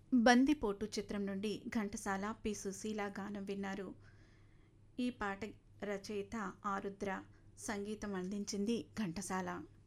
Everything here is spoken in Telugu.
బందిపోటు చిత్రం నుండి ఘంటసాల పి సుశీల గానం విన్నారు. ఈ పాట రచయిత ఆరుద్ర, సంగీతం అందించింది ఘంటసాల.